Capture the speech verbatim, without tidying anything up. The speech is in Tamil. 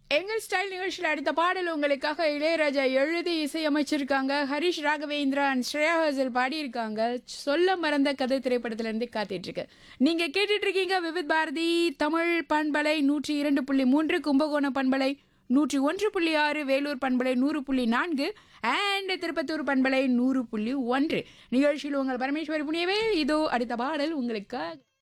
எங்கள் ஸ்டைல் நிகழ்ச்சியில் அடுத்த பாடல் உங்களுக்காக இளையராஜா எழுதி இசையமைச்சிருக்காங்க. ஹரிஷ் ராகவேந்திரா அண்ட் ஸ்ரேயா ஹசல் பாடியிருக்காங்க. சொல்ல மறந்த கதை திரைப்படத்திலிருந்து காத்துட்டு இருக்கு. நீங்க கேட்டுட்டு இருக்கீங்க விவித் பாரதி தமிழ் பண்பலை நூற்றி இரண்டு புள்ளி மூன்று, கும்பகோணம் பண்பலை நூற்றி ஒன்று புள்ளி ஆறு, வேலூர் பண்பலை நூறு புள்ளி நான்கு அண்ட் திருப்பத்தூர் பண்பலை நூறு புள்ளி ஒன்று. நிகழ்ச்சியில் உங்கள் பரமேஸ்வரி புனியவே இதோ அடுத்த பாடல் உங்களுக்காக.